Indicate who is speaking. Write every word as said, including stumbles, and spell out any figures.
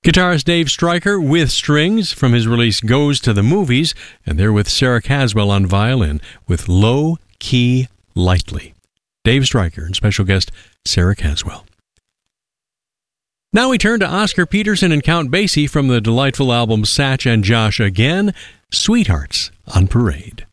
Speaker 1: Guitarist Dave Stryker with strings from his release Goes to the Movies, and they're with Sarah Caswell on violin with Low Key Lightly. Dave Stryker and special guest Sarah Caswell. Now we turn to Oscar Peterson and Count Basie from the delightful album Satch and Josh Again, Sweethearts on Parade.